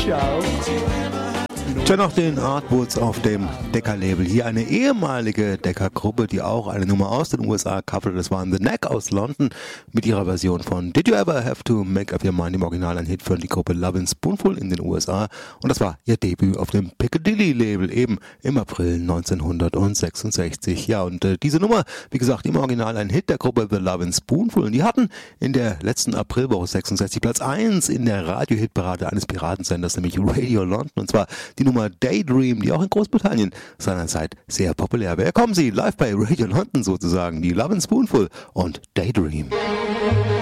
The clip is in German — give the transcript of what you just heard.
Ciao. Tja, noch den Artwoods auf dem Decca-Label. Hier eine ehemalige Decca-Gruppe, die auch eine Nummer aus den USA coverte. Das waren The Knack aus London mit ihrer Version von Did You Ever Have to Make Up Your Mind? Im Original ein Hit für die Gruppe Lovin' Spoonful in den USA. Und das war ihr Debüt auf dem Piccadilly-Label eben im April 1966. Ja, und diese Nummer, wie gesagt, im Original ein Hit der Gruppe The Lovin' Spoonful. Und die hatten in der letzten Aprilwoche 66 Platz 1 in der Radio-Hitparade eines Piratensenders, nämlich Radio London. Und zwar die Nummer Daydream, die auch in Großbritannien seinerzeit sehr populär war. Kommen Sie live bei Radio London sozusagen, die Lovin' Spoonful und Daydream.